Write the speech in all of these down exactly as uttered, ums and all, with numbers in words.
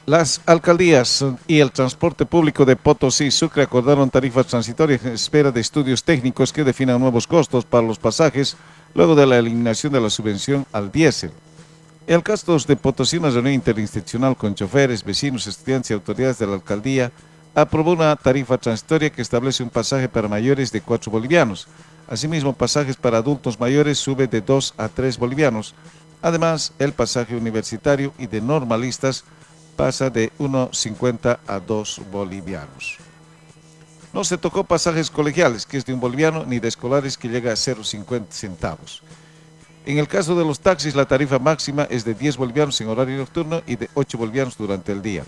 Las alcaldías y el transporte público de Potosí y Sucre acordaron tarifas transitorias en espera de estudios técnicos que definan nuevos costos para los pasajes luego de la eliminación de la subvención al diésel. El caso de Potosí, una reunión interinstitucional con choferes, vecinos, estudiantes y autoridades de la alcaldía, aprobó una tarifa transitoria que establece un pasaje para mayores de cuatro bolivianos. Asimismo, pasajes para adultos mayores sube de dos a tres bolivianos. Además, el pasaje universitario y de normalistas pasa de uno cincuenta a dos bolivianos. No se tocó pasajes colegiales, que es de un boliviano, ni de escolares, que llega a cero coma cincuenta centavos. En el caso de los taxis, la tarifa máxima es de diez bolivianos en horario nocturno y de ocho bolivianos durante el día.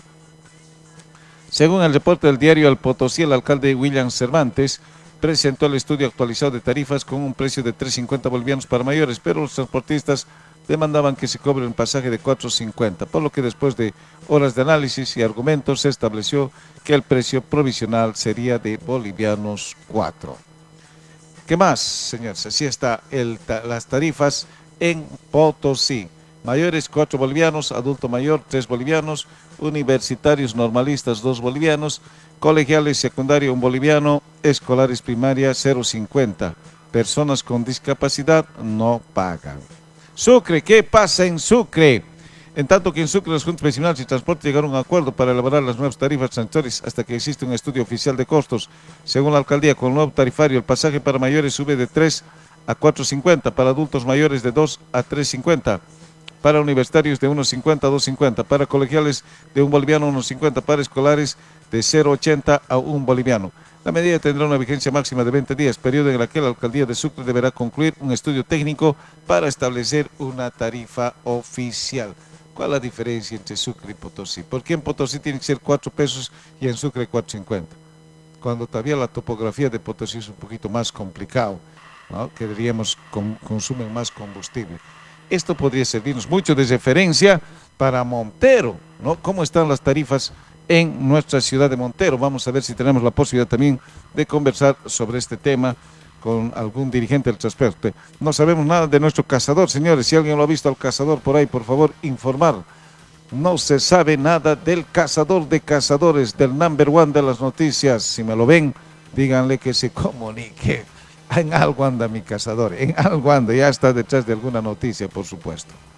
Según el reporte del diario El Potosí, el alcalde William Cervantes presentó el estudio actualizado de tarifas con un precio de tres cincuenta bolivianos para mayores, pero los transportistas demandaban que se cobre un pasaje de cuatro cincuenta, por lo que después de horas de análisis y argumentos se estableció que el precio provisional sería de bolivianos cuatro. ¿Qué más, señores? Así está el, las tarifas en Potosí. Mayores cuatro bolivianos, adulto mayor tres bolivianos, universitarios normalistas dos bolivianos, colegiales secundario un boliviano, escolares primaria cero coma cincuenta. Personas con discapacidad no pagan. Sucre, ¿qué pasa en Sucre? En tanto que en Sucre las juntas vecinales y transporte llegaron a un acuerdo para elaborar las nuevas tarifas transitorias hasta que existe un estudio oficial de costos. Según la alcaldía, con el nuevo tarifario, el pasaje para mayores sube de tres a cuatro cincuenta, para adultos mayores de dos a tres cincuenta, para universitarios de uno cincuenta a dos cincuenta, para colegiales de un boliviano a uno cincuenta, para escolares de cero ochenta a un boliviano. La medida tendrá una vigencia máxima de veinte días, periodo en el que la alcaldía de Sucre deberá concluir un estudio técnico para establecer una tarifa oficial. ¿Cuál es la diferencia entre Sucre y Potosí? ¿Por qué en Potosí tiene que ser cuatro pesos y en Sucre cuatro cincuenta? Cuando todavía la topografía de Potosí es un poquito más complicado, ¿no? Que diríamos con, consumen más combustible. Esto podría servirnos mucho de referencia para Montero, ¿no? ¿Cómo están las tarifas en nuestra ciudad de Montero? Vamos a ver si tenemos la posibilidad también de conversar sobre este tema con algún dirigente del transporte. No sabemos nada de nuestro cazador, señores. Si alguien lo ha visto al cazador por ahí, por favor, informar. No se sabe nada del cazador de cazadores, del number one de las noticias. Si me lo ven, díganle que se comunique. En algo anda mi cazador, en algo anda, ya está detrás de alguna noticia, por supuesto.